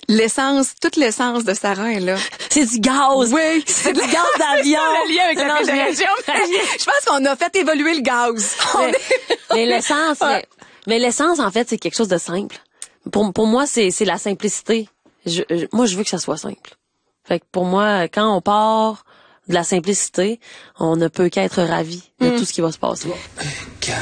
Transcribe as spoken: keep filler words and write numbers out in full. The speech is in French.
L'essence, toute l'essence de Sarah est là. C'est du gaz. Oui. C'est du gaz d'avion. Le lien avec la Non, fédération. Je pense qu'on a fait évoluer le gaz. Mais, mais l'essence, Ouais. mais, mais l'essence, en fait, c'est quelque chose de simple. Pour, pour moi, c'est, c'est la simplicité. Je, je- moi, je veux que ça soit simple. Fait que pour moi, quand on part de la simplicité, on ne peut qu'être ravi de tout ce qui va se passer.